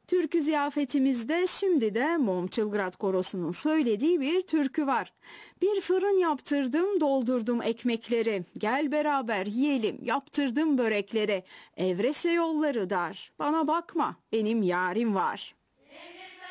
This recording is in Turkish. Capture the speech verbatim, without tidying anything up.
Türkü ziyafetimizde şimdi de Momçılgrad Korosu'nun söylediği bir türkü var. Bir fırın yaptırdım, doldurdum ekmekleri. Gel beraber yiyelim, yaptırdım börekleri. Evreşe yolları dar, bana bakma, benim yarim var.